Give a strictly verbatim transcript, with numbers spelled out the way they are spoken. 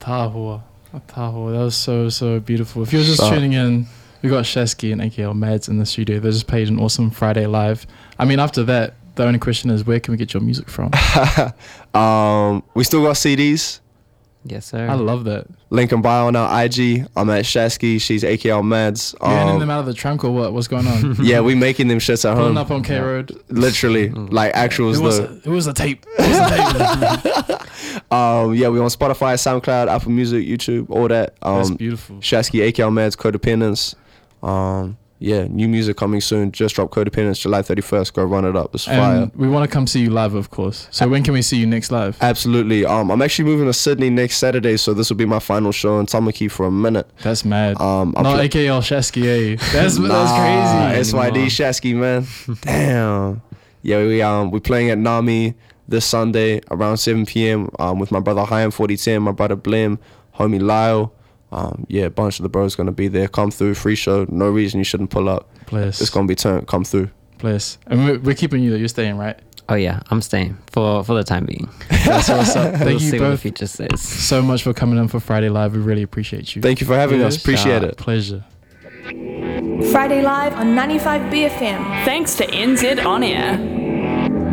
Tahua. Tahua. That was so, so beautiful. If you're just So- tuning in, we got Shesky and A K L Mads in the studio. They just played an awesome Friday live. I mean, after that, the only question is, where can we get your music from? um, we still got C Ds. Yes, sir. I love that. Link in bio on our I G. I'm at Shasky. She's A K L Mads. You handing Um, them out of the trunk or what? What's going on? yeah, we making them shits at Pulling home. up on K Road. Literally, like actuals. Who was, The, the, who was the tape? Who was the tape? um, yeah, we on Spotify, SoundCloud, Apple Music, YouTube, all that. That's Um, beautiful. Shasky, A K L Mads, Codependence. Um, yeah, new music coming soon. Just dropped Codependence July thirty-first. Go run it up. It's fire. And we want to come see you live, of course. So when can we see you next live? Absolutely. Um, I'm actually moving to Sydney next Saturday, so this will be my final show in Tamaki for a minute. That's mad. Um, I'm Not pl- A K L Shesky, eh? That's, Nah, that's crazy. S Y D Shasky, man. Damn. Yeah, we um we playing at Nami this Sunday around seven p.m. Um, with my brother Chaim forty ten, my brother Blim, homie Lyle. Um, yeah, a bunch of the bros gonna be there. Come through, free show. No reason you shouldn't pull up. Bless. It's gonna be turned. Come through. Bless. And we're, we're keeping you there. You're staying, right? Oh yeah, I'm staying for for the time being. That's what's up. Thank we'll you see what the both future says. so much for coming in for Friday Live. We really appreciate you. Thank you for having us. Yes. Appreciate it. Pleasure. Friday Live on ninety-five B F M. Thanks to N Z On Air.